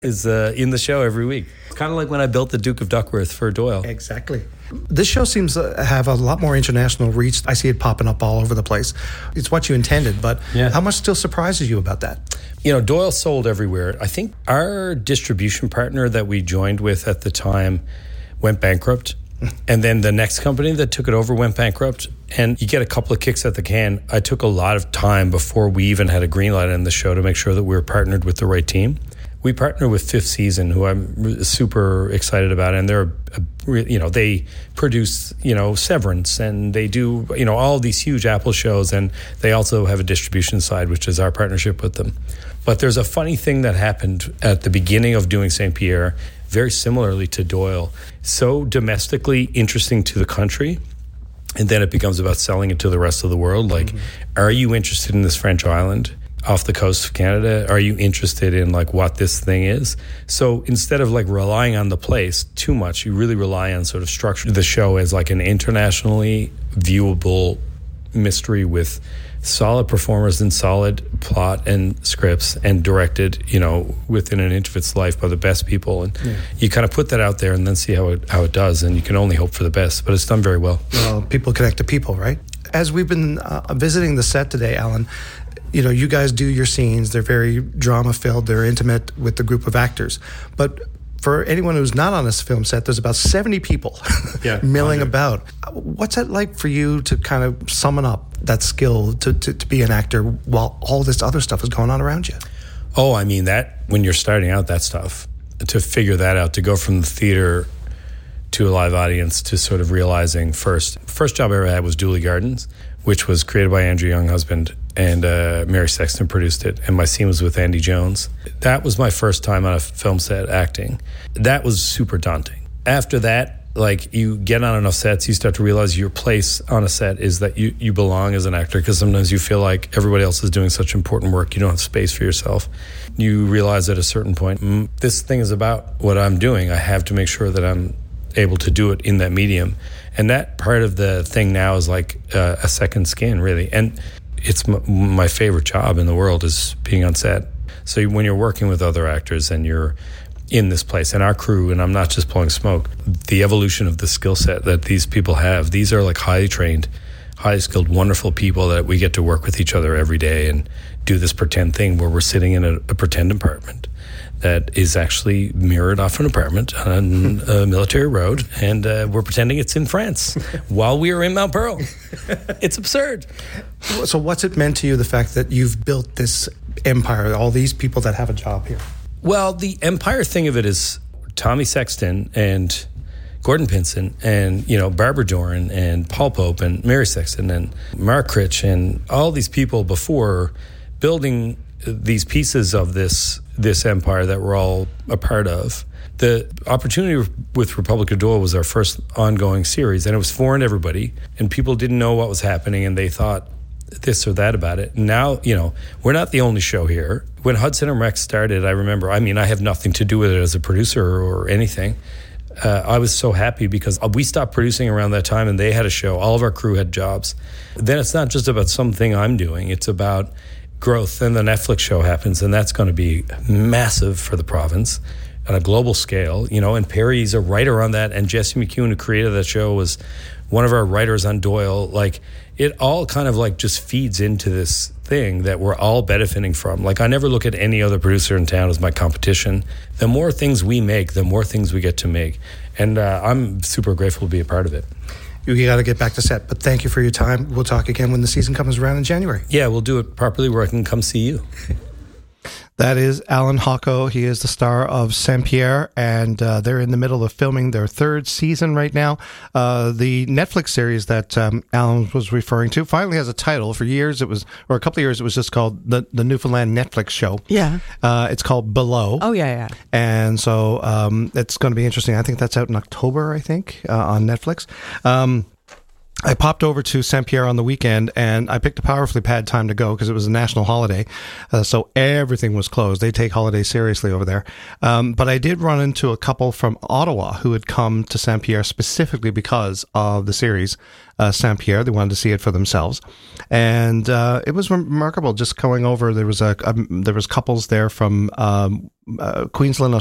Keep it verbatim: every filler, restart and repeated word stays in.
is uh, in the show every week. It's kind of like when I built the Duke of Duckworth for Doyle. Exactly. This show seems to have a lot more international reach. I see it popping up all over the place. It's what you intended, but yeah. How much still surprises you about that? You know, Doyle sold everywhere. I think our distribution partner that we joined with at the time went bankrupt. And then the next company that took it over went bankrupt. And you get a couple of kicks at the can. I took a lot of time before we even had a green light on the show to make sure that we were partnered with the right team. We partner with Fifth Season, who I'm super excited about, and they're, you know, they produce, you know, Severance, and they do, you know, all these huge Apple shows, and they also have a distribution side, which is our partnership with them. But there's a funny thing that happened at the beginning of doing Saint Pierre, very similarly to Doyle, so domestically interesting to the country, and then it becomes about selling it to the rest of the world. Like, mm-hmm. Are you interested in this French island off the coast of Canada? Are you interested in like what this thing is? So instead of like relying on the place too much, you really rely on sort of structure the show as like an internationally viewable mystery with solid performers and solid plot and scripts and directed, you know, within an inch of its life by the best people. And yeah. You kind of put that out there and then see how it how it does. And you can only hope for the best, but it's done very well. Well, people connect to people, right? As we've been uh, visiting the set today, Alan, you know, you guys do your scenes. They're very drama-filled. They're intimate with the group of actors. But for anyone who's not on this film set, there's about seventy people yeah, milling about. What's that like for you to kind of summon up that skill to, to, to be an actor while all this other stuff is going on around you? Oh, I mean, that when you're starting out, that stuff, to figure that out, to go from the theater to a live audience to sort of realizing first, first job I ever had was Dooley Gardens, which was created by Andrew Younghusband, and uh, Mary Sexton produced it, and my scene was with Andy Jones. That was my first time on a film set acting. That was super daunting. After that, like, you get on enough sets, you start to realize your place on a set is that you, you belong as an actor, because sometimes you feel like everybody else is doing such important work, you don't have space for yourself. You realize at a certain point, mm, this thing is about what I'm doing. I have to make sure that I'm able to do it in that medium. And that part of the thing now is like uh, a second skin, really. And it's m- my favorite job in the world is being on set. So when you're working with other actors and you're in this place, and our crew, and I'm not just blowing smoke, the evolution of the skill set that these people have, these are like highly trained, highly skilled, wonderful people that we get to work with each other every day and do this pretend thing where we're sitting in a, a pretend apartment that is actually mirrored off an apartment on a military road, and uh, we're pretending it's in France while we are in Mount Pearl. It's absurd. So what's it meant to you, the fact that you've built this empire, all these people that have a job here? Well, the empire thing of it is Tommy Sexton and Gordon Pinson and, you know, Barbara Doran and Paul Pope and Mary Sexton and Mark Critch and all these people before building these pieces of this this empire that we're all a part of. The opportunity with Republic of Doyle was our first ongoing series, and it was foreign to everybody, and people didn't know what was happening, and they thought this or that about it. Now, you know, we're not the only show here. When Hudson and Rex started, I remember, I mean, I have nothing to do with it as a producer or anything. Uh, I was so happy because we stopped producing around that time, and they had a show. All of our crew had jobs. Then it's not just about something I'm doing. It's about growth. And the Netflix show happens, and that's going to be massive for the province on a global scale, you know, and Perry's a writer on that, and Jesse McEwen, who created that show, was one of our writers on Doyle. Like, it all kind of like just feeds into this thing that we're all benefiting from. Like, I never look at any other producer in town as my competition. The more things we make, the more things we get to make. And uh, I'm super grateful to be a part of it. You got to get back to set, but thank you for your time. We'll talk again when the season comes around in January. Yeah, we'll do it properly where I can come see you. That is Alan Hocko. He is the star of Saint Pierre, and uh, they're in the middle of filming their third season right now. Uh, the Netflix series that um, Alan was referring to finally has a title. For years, it was, or a couple of years, it was just called the, the Newfoundland Netflix show. Yeah. Uh, it's called Below. Oh, yeah, yeah. And so um, it's going to be interesting. I think that's out in October, I think, uh, on Netflix. Um I popped over to Saint Pierre on the weekend, and I picked a powerfully bad time to go because it was a national holiday, uh, so everything was closed. They take holidays seriously over there. Um, but I did run into a couple from Ottawa who had come to Saint Pierre specifically because of the series uh, Saint Pierre. They wanted to see it for themselves, and uh, it was remarkable just going over. There was a, a there was couples there from um, uh, Queensland,